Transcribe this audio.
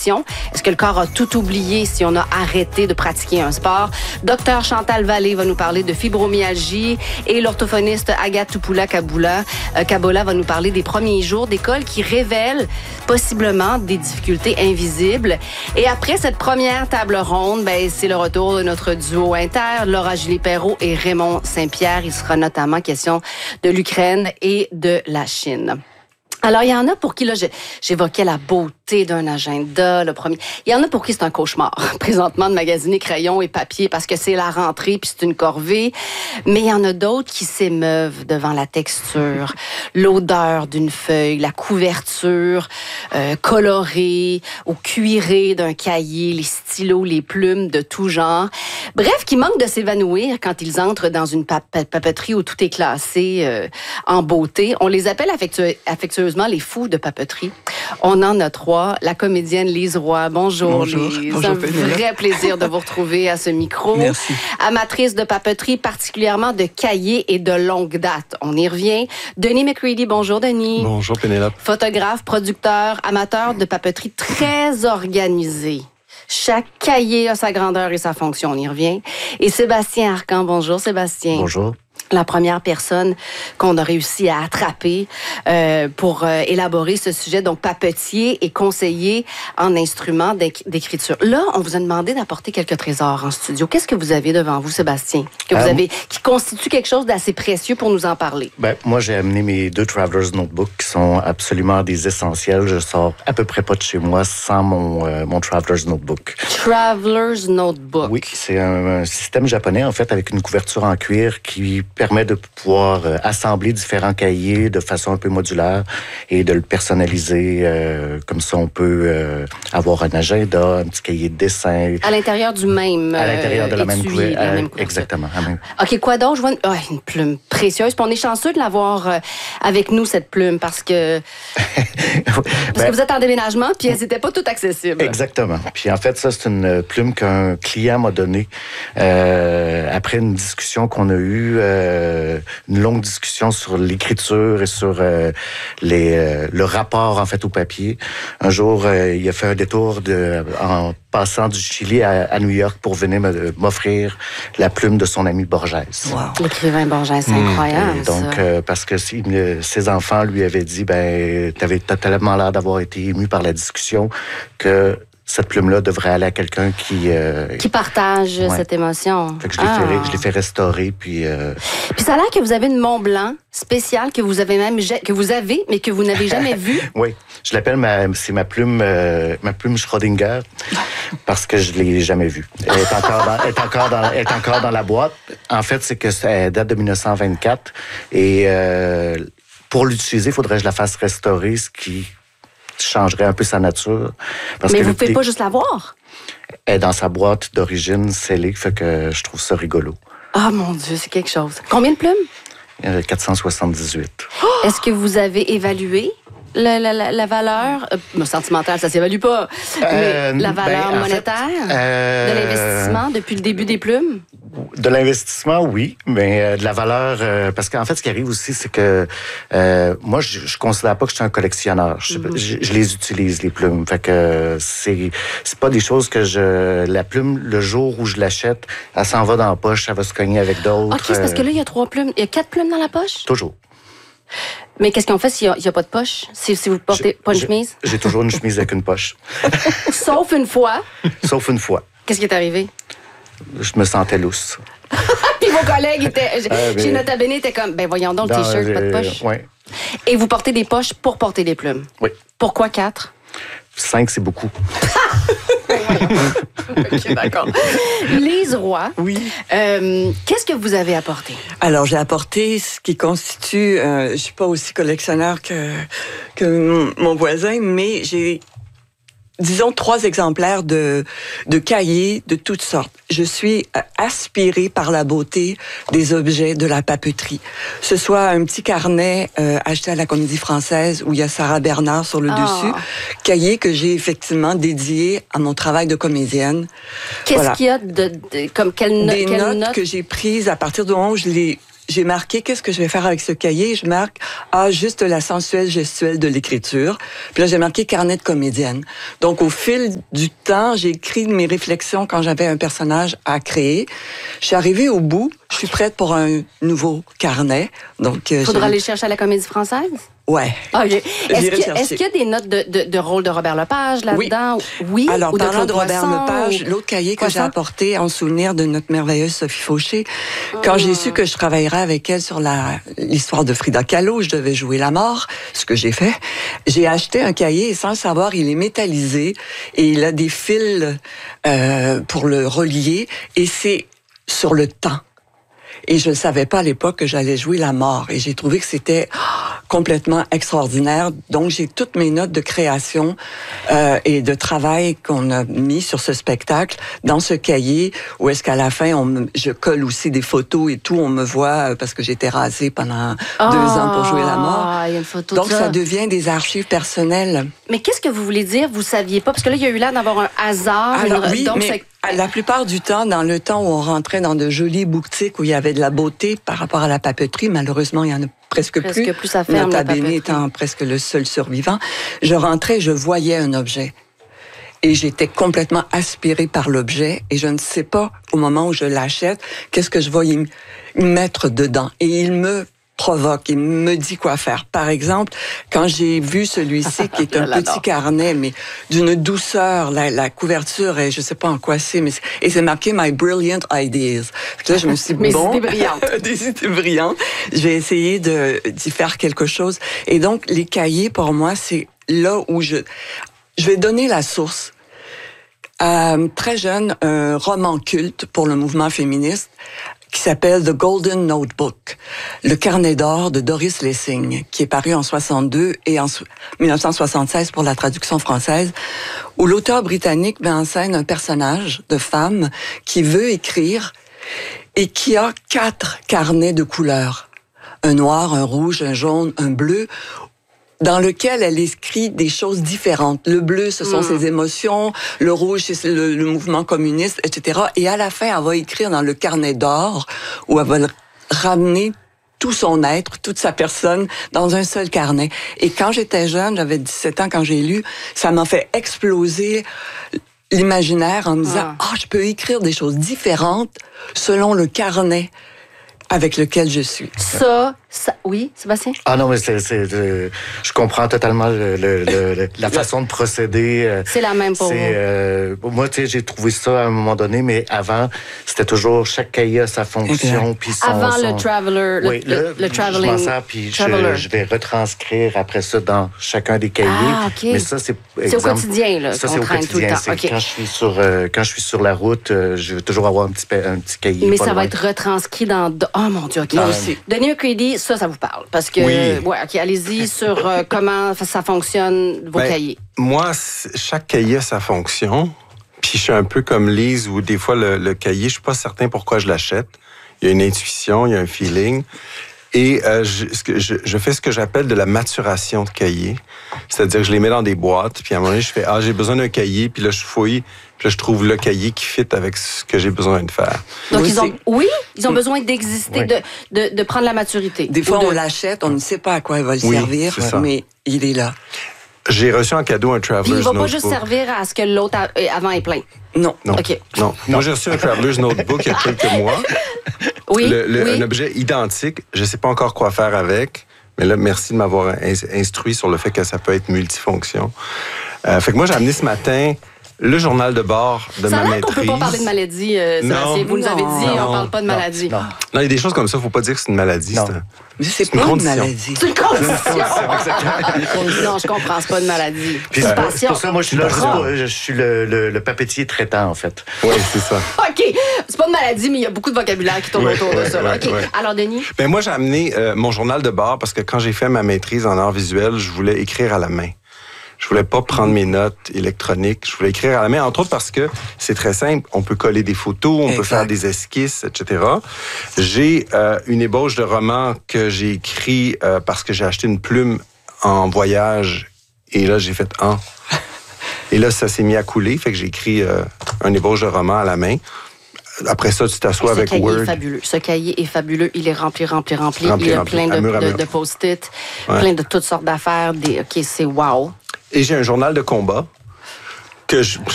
nutrition. Est-ce que le corps a tout oublié si on a arrêté de pratiquer un sport? Docteur Chantal Vallée va nous parler de fibromyalgie et l'orthophoniste Agathe Tupoula-Kabola va nous parler des premiers jours d'école qui révèlent possiblement des difficultés invisibles. Et après cette première table ronde, c'est le retour de notre duo inter, Laura Julie-Perrault et Raymond Saint-Pierre. Il sera notamment question de l'Ukraine et de la Chine. Alors, il y en a pour qui, là, j'évoquais la beauté d'un agenda, le premier. Il y en a pour qui c'est un cauchemar, présentement, de magasiner crayons et papier parce que c'est la rentrée puis c'est une corvée. Mais il y en a d'autres qui s'émeuvent devant la texture, l'odeur d'une feuille, la couverture colorée ou cuirée d'un cahier, les stylos, les plumes de tout genre. Bref, qui manquent de s'évanouir quand ils entrent dans une papeterie où tout est classé en beauté. On les appelle affectueusement les fous de papeterie. On en a trois. La comédienne Lise Roy. Bonjour, Lise. Bonjour, un vrai plaisir de vous retrouver à ce micro. Merci. Amatrice de papeterie, particulièrement de cahiers et de longue date. On y revient. Denis McCready. Bonjour, Denis. Bonjour, Pénélope. Photographe, producteur, amateur de papeterie très organisé. Chaque cahier a sa grandeur et sa fonction. On y revient. Et Sébastien Arcan. Bonjour, Sébastien. Bonjour. La première personne qu'on a réussi à attraper pour élaborer ce sujet, donc papetier et conseiller en instruments d'écriture. Là, on vous a demandé d'apporter quelques trésors en studio. Qu'est-ce que vous avez devant vous, Sébastien, qui constitue quelque chose d'assez précieux pour nous en parler? Moi, j'ai amené mes 2 Traveler's Notebook qui sont absolument des essentiels. Je sors à peu près pas de chez moi sans mon Traveler's Notebook. Traveler's Notebook. Oui, c'est un système japonais, en fait, avec une couverture en cuir qui permet de pouvoir assembler différents cahiers de façon un peu modulaire et de le personnaliser. Comme ça, on peut avoir un agenda, un petit cahier de dessin. À l'intérieur du même à l'intérieur de la même couverture. Exactement. OK, quoi d'autre? Je vois une plume précieuse. Puis on est chanceux de l'avoir avec nous, cette plume, parce que vous êtes en déménagement, puis elles n'étaient pas toutes accessibles. Exactement. Puis en fait, ça, c'est une plume qu'un client m'a donnée après une discussion qu'on a eue, une longue discussion sur l'écriture et sur le rapport, en fait, au papier. Un jour, il a fait un détour en passant du Chili à New York pour venir m'offrir la plume de son ami Borges. Wow. L'écrivain Borges, c'est incroyable, et donc, ça. parce que ses enfants lui avaient dit, t'as tellement l'air d'avoir été ému par la discussion que cette plume-là devrait aller à quelqu'un qui partage cette émotion. Fait que je l'ai fait restaurer, puis ça a l'air que vous avez une Mont Blanc spéciale que vous avez mais que vous n'avez jamais vue. Oui, je l'appelle c'est ma plume Schrödinger parce que je l'ai jamais vue. Elle est encore dans la boîte. En fait, c'est que ça date de 1924 et pour l'utiliser, il faudrait que je la fasse restaurer, ce qui changerait un peu sa nature. Mais vous ne pouvez pas juste la voir? Elle est dans sa boîte d'origine scellée, fait que je trouve ça rigolo. Ah, mon Dieu, c'est quelque chose. Combien de plumes? 478. Est-ce que vous avez évalué la valeur sentimentale? Ça ne s'évalue pas. Mais la valeur monétaire de l'investissement depuis le début des plumes? De l'investissement, oui, mais de la valeur... parce qu'en fait, ce qui arrive aussi, c'est que moi, je considère pas que je suis un collectionneur. Je les utilise, les plumes. Fait que c'est pas des choses que La plume, le jour où je l'achète, elle s'en va dans la poche, elle va se cogner avec d'autres. OK, c'est parce que là, il y a 3 plumes. Il y a 4 plumes dans la poche? Toujours. Mais qu'est-ce qu'on fait s'il n'y a pas de poche? Si vous portez pas une chemise? J'ai toujours une chemise avec une poche. Sauf une fois? Sauf une fois. Qu'est-ce qui est arrivé? Je me sentais lousse. Puis vos collègues étaient... Chez Nota Bene, étaient comme, voyons donc, le T-shirt, pas de poche. Oui. Et vous portez des poches pour porter des plumes? Oui. Pourquoi 4? 5, c'est beaucoup. OK, d'accord. Lise Roy, oui. Qu'est-ce que vous avez apporté? Alors, j'ai apporté ce qui constitue... je suis pas aussi collectionneur que mon voisin, mais j'ai... disons 3 exemplaires de cahiers de toutes sortes. Je suis aspirée par la beauté des objets de la papeterie. Ce soit un petit carnet acheté à la Comédie Française où il y a Sarah Bernard sur le dessus, cahier que j'ai effectivement dédié à mon travail de comédienne. Qu'est-ce qu'il y a comme quelle notes que j'ai prises à partir du moment où je l'ai j'ai marqué qu'est-ce que je vais faire avec ce cahier. Je marque juste la sensuelle gestuelle de l'écriture. Puis là, j'ai marqué carnet de comédienne. Donc, au fil du temps, j'ai écrit mes réflexions quand j'avais un personnage à créer. Je suis arrivée au bout. Je suis prête pour un nouveau carnet. Donc, faudra aller chercher à la Comédie Française? Ouais. Okay. Est-ce qu'il y a des notes de rôle de Robert Lepage là-dedans? Oui. Alors, ou parlant de Robert Poisson, Lepage, l'autre cahier que j'ai apporté en souvenir de notre merveilleuse Sophie Fauché, quand j'ai su que je travaillerais avec elle sur l'histoire de Frida Kahlo, je devais jouer la mort, ce que j'ai fait. J'ai acheté un cahier et sans le savoir, il est métallisé et il a des fils pour le relier et c'est sur le temps. Et je ne savais pas à l'époque que j'allais jouer la mort. Et j'ai trouvé que c'était complètement extraordinaire. Donc, j'ai toutes mes notes de création et de travail qu'on a mis sur ce spectacle dans ce cahier, où est-ce qu'à la fin, je colle aussi des photos et tout. On me voit parce que j'étais rasée pendant 2 ans pour jouer la mort. Il y a une photo donc, de ça devient des archives personnelles. Mais qu'est-ce que vous voulez dire? Vous saviez pas? Parce que là, il y a eu l'air d'avoir un hasard. Alors, oui, donc, mais la plupart du temps, dans le temps où on rentrait dans de jolies boutiques où il y avait de la beauté par rapport à la papeterie, malheureusement, il y en a presque plus. Ça ferme, Nota Bene étant presque le seul survivant. Je rentrais, je voyais un objet. Et j'étais complètement aspirée par l'objet. Et je ne sais pas, au moment où je l'achète, qu'est-ce que je vais y mettre dedans. Et il me provoque, il me dit quoi faire. Par exemple, quand j'ai vu celui-ci, qui est un petit carnet, mais d'une douceur, la couverture, et je sais pas en quoi c'est, mais et c'est marqué « My brilliant ideas ». Là, je me suis dit, mes idées brillantes. Des idées brillantes. Je vais essayer d'y faire quelque chose. Et donc, les cahiers, pour moi, c'est là où je vais donner la source. Très jeune, un roman culte pour le mouvement féministe, qui s'appelle The Golden Notebook, le carnet d'or de Doris Lessing, qui est paru en 62 et en 1976 pour la traduction française, où l'auteur britannique met en scène un personnage de femme qui veut écrire et qui a 4 carnets de couleurs. Un noir, un rouge, un jaune, un bleu, dans lequel elle écrit des choses différentes. Le bleu, ce sont ses émotions, le rouge, c'est le mouvement communiste, etc. Et à la fin, elle va écrire dans le carnet d'or, où elle va ramener tout son être, toute sa personne, dans un seul carnet. Et quand j'étais jeune, j'avais 17 ans quand j'ai lu, ça m'a fait exploser l'imaginaire en me disant « je peux écrire des choses différentes selon le carnet avec lequel je suis. » Oui, Sébastien? Non, mais je comprends totalement la façon de procéder. C'est la même pour vous. Moi, tu sais, j'ai trouvé ça à un moment donné, mais avant, c'était toujours chaque cahier a sa fonction. Puis avant le Traveler, oui, le Traveling. Je m'en sers, puis je vais retranscrire après ça dans chacun des cahiers. Okay. Mais ça, c'est au quotidien, là. Ça, c'est au quotidien. Okay. Quand je suis sur la route, je veux toujours avoir un petit cahier. Mais ça va être retranscrit dans... Oh mon Dieu, OK. Moi aussi. Denis O'Grady, ça vous parle. Parce que, OK, allez-y sur comment ça fonctionne, vos cahiers. Moi, chaque cahier a sa fonction. Puis je suis un peu comme Lise, où des fois, le cahier, je suis pas certain pourquoi je l'achète. Il y a une intuition, il y a un feeling. Et je fais ce que j'appelle de la maturation de cahier. C'est-à-dire que je les mets dans des boîtes, puis à un moment donné, je fais « j'ai besoin d'un cahier », puis là, je fouille, puis là, je trouve le cahier qui fit avec ce que j'ai besoin de faire. Donc, ils ont besoin d'exister, de prendre la maturité. Des fois, on l'achète, on ne sait pas à quoi il va le servir, mais il est là. J'ai reçu en cadeau un Traveler's Notebook. Il ne va pas juste servir à ce que l'autre avant est plein. Non. OK. Non. Moi, j'ai reçu un Traveler's Notebook il y a quelques mois. Un objet identique. Je ne sais pas encore quoi faire avec. Mais là, merci de m'avoir instruit sur le fait que ça peut être multifonction. Fait que moi, j'ai amené ce matin le journal de bord de ma maîtrise. Ça a l'air qu'on ne peut pas parler de maladie, Sébastien. Vous nous avez dit, on ne parle pas de maladie. Non, il y a des choses comme ça, il ne faut pas dire que c'est une maladie. Mais c'est pas une maladie. C'est une condition. Non, je comprends, c'est pas une maladie. C'est pour ça, moi, je suis le papetier traitant, en fait. Oui, c'est ça. OK. C'est pas une maladie, mais il y a beaucoup de vocabulaire qui tourne autour de ça. OK. Alors, Denis? Moi, j'ai amené mon journal de bord parce que quand j'ai fait ma maîtrise en arts visuels, je voulais écrire à la main. Je voulais pas prendre mes notes électroniques. Je voulais écrire à la main, entre autres parce que c'est très simple. On peut coller des photos, on peut faire des esquisses, etc. J'ai une ébauche de roman que j'ai écrit parce que j'ai acheté une plume en voyage. Et là, j'ai fait Et là, ça s'est mis à couler. Fait que j'ai écrit un ébauche de roman à la main. Après ça, tu t'assois avec Word. Ce cahier est fabuleux. Il est rempli. Il y a plein de post-it, plein de toutes sortes d'affaires. OK, c'est wow. Et j'ai un journal de combat que